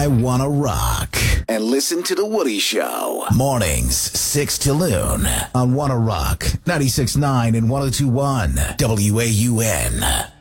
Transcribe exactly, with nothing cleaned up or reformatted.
I Wanna Rock. And listen to The Woody Show. Mornings, six to noon on Wanna Rock, ninety-six point nine and one oh two point one W A U N.